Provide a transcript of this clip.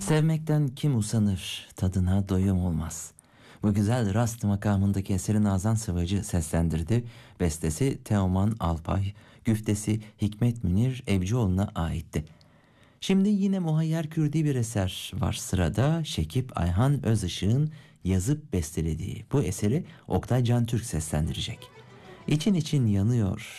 Sevmekten kim usanır, tadına doyum olmaz. Bu güzel rast makamındaki eseri Nazan Sıvacı seslendirdi. Bestesi Teoman Alpay, güftesi Hikmet Münir Evcioğlu'na aitti. Şimdi yine muhayyer kürdi bir eser var sırada. Şekip Ayhan Özışık'ın yazıp bestelediği bu eseri Oktay Cantürk seslendirecek. İçin için yanıyor